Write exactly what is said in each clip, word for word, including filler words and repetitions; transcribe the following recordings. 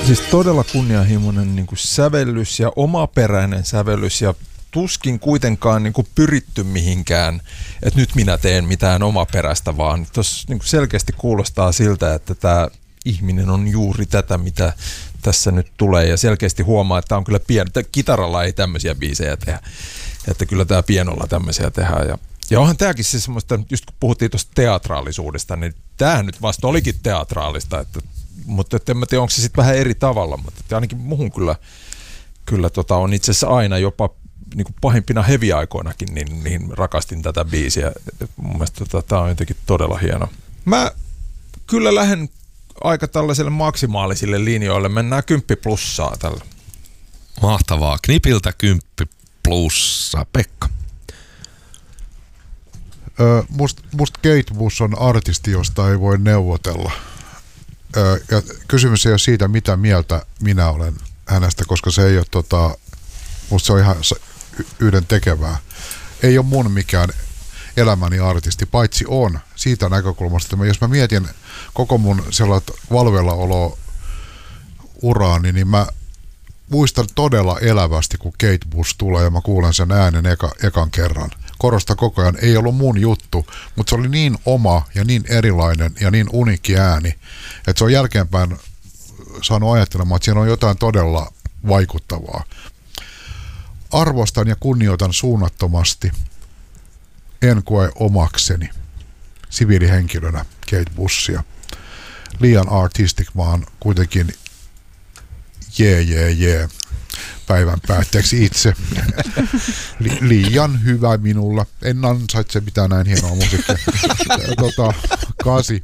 Siis todella kunnianhimoinen niin kuin sävellys ja omaperäinen sävellys ja tuskin kuitenkaan niin kuin pyritty mihinkään, että nyt minä teen mitään omaperäistä, vaan tuossa niin kuin selkeästi kuulostaa siltä, että tämä ihminen on juuri tätä, mitä tässä nyt tulee, ja selkeästi huomaa, että tämä on kyllä pieni. Kitaralla ei tämmöisiä biisejä tehdä, että kyllä tämä pienolla tämmöisiä tehdään. Ja, ja onhan tämäkin se semmoista, just kun puhuttiin tuosta teatraalisuudesta, niin tämähän nyt vasta olikin teatraalista, että, mutta en mä tiedä, onko se sitten vähän eri tavalla, mutta ainakin muhun kyllä, kyllä tota, on itse asiassa aina jopa niin kuin pahimpina heavy-aikoinakin, niin, niin rakastin tätä biisiä. Mun mielestä tota, tämä on jotenkin todella hieno. Mä kyllä lähden aika tällaiselle maksimaalisille linjoille. Mennään kymppi plussaa tällä. Mahtavaa. Knipiltä kymppi plussaa. Pekka. Öö, must, must Kate Bush on artisti, josta ei voi neuvotella. Öö, ja kysymys ei ole siitä, mitä mieltä minä olen hänestä, koska se ei ole, tota, musta se on ihan yhden tekevää. Ei ole mun mikään elämäni artisti, paitsi on siitä näkökulmasta, että jos mä mietin koko mun sellaista valveillaolo uraani, niin mä muistan todella elävästi, kun Kate Bush tulee ja mä kuulen sen äänen eka, ekan kerran. Korostan koko ajan, ei ollut mun juttu, mutta se oli niin oma ja niin erilainen ja niin uniikki ääni, että se on jälkeenpäin saanut ajattelemaan, että siinä on jotain todella vaikuttavaa. Arvostan ja kunnioitan suunnattomasti. En koe omakseni siviilihenkilönä Kate Bushia. Liian artistic, vaan kuitenkin jee jee jee päivän päätteeksi itse. Li- liian hyvä minulla. En ansaitse mitään näin hienoa musiikkia. Tota, kasi.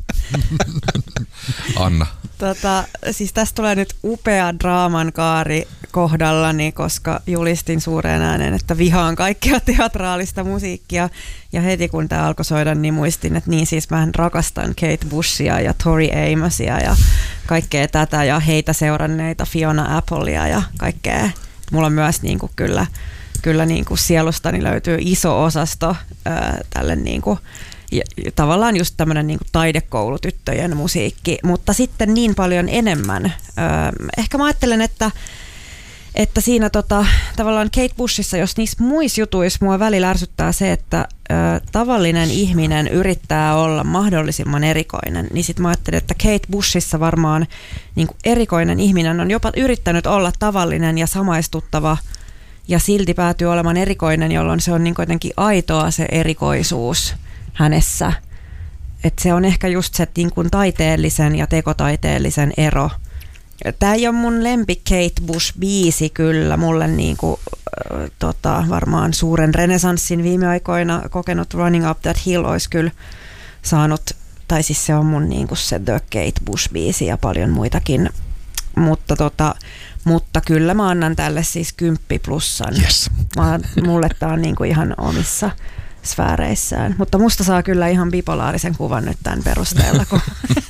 Anna. Tota, siis tästä tulee nyt upea draaman kaari kohdallani, koska julistin suureen ääneen, että vihaan kaikkea teatraalista musiikkia. Ja heti kun tämä alkoi soida, niin muistin, että niin siis mä rakastan Kate Bushia ja Tori Amosia ja kaikkea tätä ja heitä seuranneita Fiona Applea ja kaikkea. Mulla on myös niin kuin kyllä, kyllä niin kuin sielustani löytyy iso osasto ää, tälle niin kuin, ja, tavallaan just tämmöinen niin kuin taidekoulutyttöjen musiikki, mutta sitten niin paljon enemmän. Ää, ehkä mä ajattelen, että Että siinä tota, tavallaan Kate Bushissa, jos niissä muissa jutuissa mua välillä ärsyttää se, että ö, tavallinen ihminen yrittää olla mahdollisimman erikoinen, niin sit mä ajattelin, että Kate Bushissa varmaan niin kuin erikoinen ihminen on jopa yrittänyt olla tavallinen ja samaistuttava ja silti päätyy olemaan erikoinen, jolloin se on niin jotenkin aitoa se erikoisuus hänessä. Että se on ehkä just se niin kuin taiteellisen ja tekotaiteellisen ero. Tämä ei ole mun lempi Kate Bush-biisi kyllä. Mulle niinku, äh, tota, varmaan suuren renesanssin viime aikoina kokenut Running Up That Hill olisi kyllä saanut, tai siis se on mun niinku se The Kate Bush-biisi ja paljon muitakin. Mutta, tota, mutta kyllä mä annan tälle siis kymppi plussan. Yes. Mä, mulle tää on niinku ihan omissa sfääreissään. Mutta musta saa kyllä ihan bipolaarisen kuvan nyt tämän perusteella, kun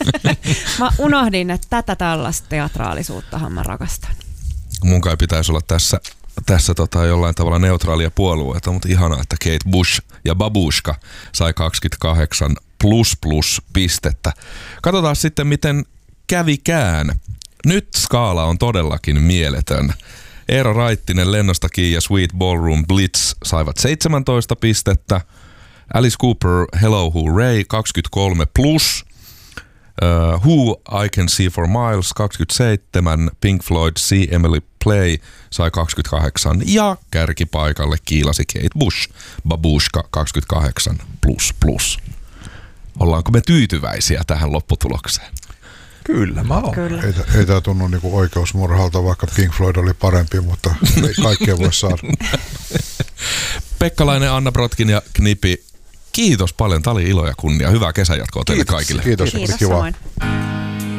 mä unohdin, että tätä tällaista teatraalisuuttahan mä rakastan. Mun kai pitäisi olla tässä, tässä tota jollain tavalla neutraalia puolueita, mutta ihanaa, että Kate Bush ja Babushka sai kaksikymmentäkahdeksan plus plus pistettä. Katsotaan sitten, miten kävikään. Nyt skaala on todellakin mieletön. Eero Raittinen, Lennosta Kiinni ja Sweet Ballroom Blitz saivat seitsemäntoista pistettä. Alice Cooper, Hello Hooray, kaksikymmentäkolme plus. Uh, Who, I Can See for Miles, kaksikymmentäseitsemän. Pink Floyd, See Emily Play sai kaksikymmentäkahdeksan. Ja kärkipaikalle kiilasi Kate Bush, Babushka, kaksikymmentäkahdeksan plus plus. Ollaanko me tyytyväisiä tähän lopputulokseen? Kyllä mä oon. Kyllä. Ei, ei tämä tunnu niinku oikeusmurhalta, vaikka Pink Floyd oli parempi, mutta ei kaikkea voi saada. Pekkalainen, Anna Brotkin ja Knipi, kiitos paljon. Tämä oli ilo ja kunnia. Hyvää kesänjatkoa teille Kiitos. kaikille. Kiitos, Kiitos kiva. samoin.